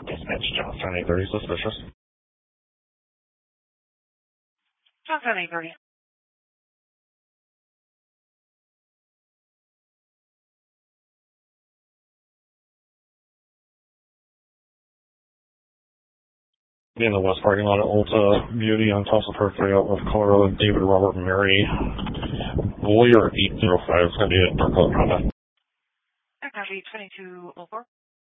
Dispatch Johnstown 830, suspicious. Johnstown 830. In the west parking lot at Ulta Beauty on Tulsa Park Layout of Colorado, David Robert Mary. Lawyer 805 is going to be at Dark Color Honda. Aircraft 82204.